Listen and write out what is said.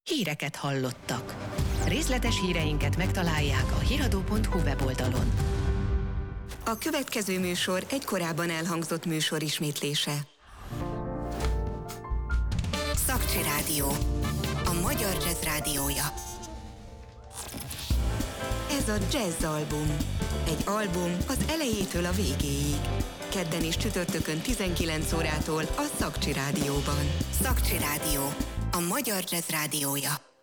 Híreket hallottak. Részletes híreinket megtalálják a hiradó.hu weboldalon. A következő műsor egy korábban elhangzott műsor ismétlése. Szakcsi Rádió, a magyar jazz rádiója. Ez a Jazz Album. Egy album az elejétől a végéig. Kedden és csütörtökön 19 órától a Szakcsi Rádióban. Szakcsi Rádió, a magyar jazz rádiója.